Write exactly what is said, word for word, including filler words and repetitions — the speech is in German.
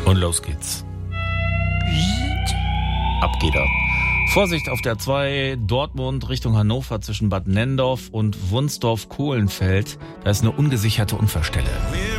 Und los geht's. Ab geht er. Vorsicht auf der zwei Dortmund Richtung Hannover zwischen Bad Nendorf und Wunsdorf-Kohlenfeld. Da ist eine ungesicherte Unfallstelle.